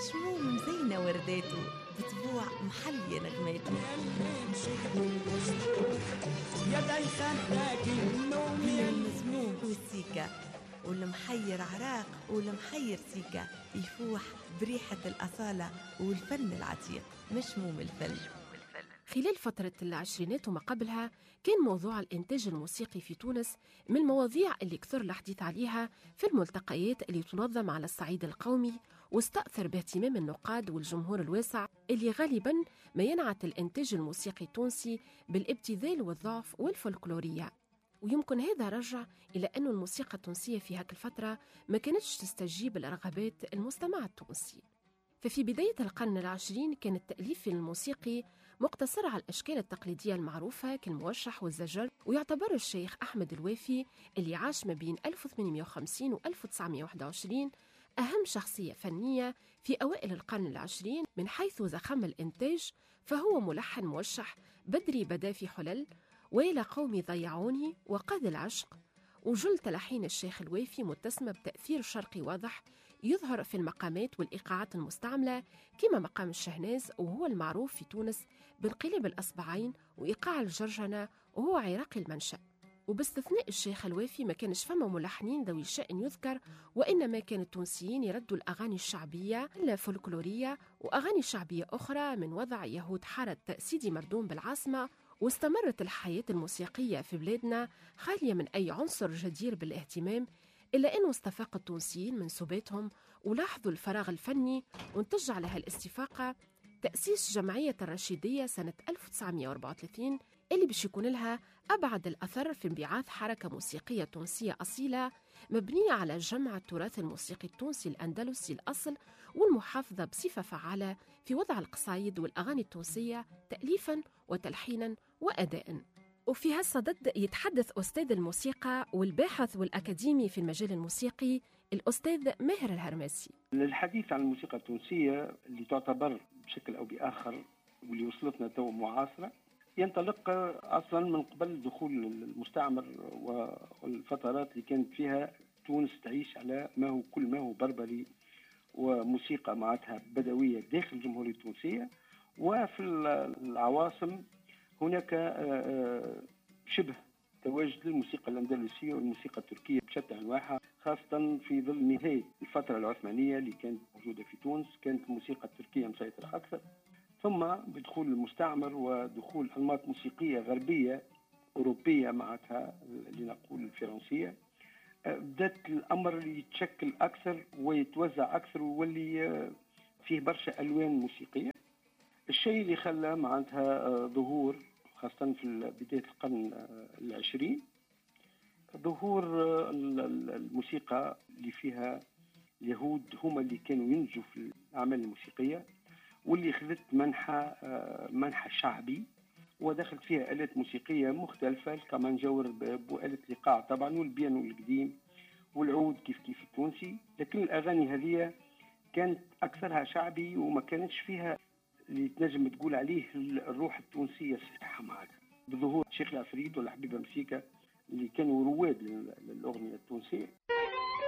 شموم مزينة ورداته، بطبوع محلية نغماته. من المزموم والسيكا والمحير عراق والمحير سيكا، يفوح بريحة الأصالة والفن العتيق، مشموم الفن. خلال فترة العشرينات وما قبلها كان موضوع الإنتاج الموسيقي في تونس من المواضيع اللي كثر الحديث عليها في الملتقيات اللي تنظم على الصعيد القومي، واستأثر باهتمام النقاد والجمهور الواسع اللي غالباً ما ينعت الإنتاج الموسيقي التونسي بالابتذال والضعف والفولكلورية. ويمكن هذا رجع إلى أن الموسيقى التونسية في هاك الفترة ما كانتش تستجيب لرغبات المستمع التونسي. ففي بداية القرن العشرين كان التأليف الموسيقي مقتصر على الأشكال التقليدية المعروفة كالموشح والزجر، ويعتبر الشيخ أحمد الوافي اللي عاش ما بين 1850 و 1921 أهم شخصية فنية في أوائل القرن العشرين من حيث زخم الإنتاج. فهو ملحن موشح بدري بدا في حلل، ويلا قومي ضيعوني وقاد العشق، وجل تلحين الشيخ الوافي متسمة بتأثير شرقي واضح يظهر في المقامات والإيقاعات المستعملة، كما مقام الشهناز وهو المعروف في تونس بانقلاب الأصبعين وإيقاع الجرجنة وهو عراقي المنشأ. وباستثناء الشيخ الوافي ما كانش فما ملحنين ذوي شأن يذكر، وإنما كان التونسيين يردوا الأغاني الشعبية الفولكلورية وأغاني شعبية أخرى من وضع يهود حارة سيدي مردوم بالعاصمة. واستمرت الحياة الموسيقية في بلادنا خالية من أي عنصر جدير بالاهتمام، إلا أنه استفاق التونسيين من سباتهم ولاحظوا الفراغ الفني، وانتج على هالاستفاقة تأسيس جمعية الرشيدية سنة 1934 اللي باش يكون لها أبعد الأثر في انبعاث حركة موسيقية تونسية أصيلة مبنية على جمع التراث الموسيقي التونسي الأندلسي الأصل والمحافظة بصفة فعالة في وضع القصايد والأغاني التونسية تأليفاً وتلحيناً وأداءً. وفي هالصدد يتحدث أستاذ الموسيقى والباحث والأكاديمي في المجال الموسيقي الأستاذ ماهر الهرماسي. الحديث عن الموسيقى التونسية اللي تعتبر بشكل أو بآخر واللي وصلتنا تو معاصرة ينطلق أصلا من قبل دخول المستعمر والفترات اللي كانت فيها تونس تعيش على كل ما هو بربري وموسيقى معناتها بدوية داخل الجمهورية التونسية. وفي العواصم هناك شبه تواجد للموسيقى الأندلسية والموسيقى التركية بشتى أنواعها، خاصة في ظل نهاية الفترة العثمانية اللي كانت موجودة في تونس. كانت الموسيقى التركية مسيطرة أكثر، ثم بدخول المستعمر ودخول أنماط موسيقية غربية أوروبية معناتها لنقول الفرنسية، بدأت الأمر يتشكل أكثر ويتوزع أكثر ويولي فيه برشا ألوان موسيقية. الشيء اللي خلى معناتها ظهور خاصة في بداية القرن العشرين ظهور الموسيقى اللي فيها اليهود هما اللي كانوا ينتجوا في الأعمال الموسيقية، واللي خذت منحى شعبي ودخلت فيها آلات موسيقية مختلفة، الكمانجور بآلة الإيقاع طبعا والبيانو القديم والعود كيف التونسي. لكن الأغاني هذه كانت أكثرها شعبي وما كانتش فيها اللي تنجم تقول عليه الروح التونسية الصحيحة معها. بظهور الشيخ العفريت والحبيبة مسيكة اللي كانوا رواد للأغنية التونسية